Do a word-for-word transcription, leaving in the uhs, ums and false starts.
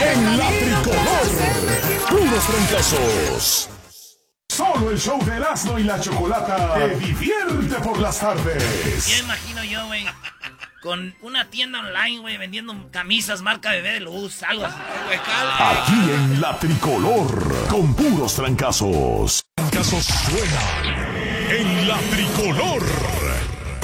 En la Tricolor, puros trancazos. Solo el show de Erasmo y la Chocolata te divierte por las tardes. Ya imagino yo, güey, con una tienda online, güey, vendiendo camisas marca Bebé de Luz, algo así. Aquí en la Tricolor, con puros trancazos. Trancazos suenan en la Tricolor.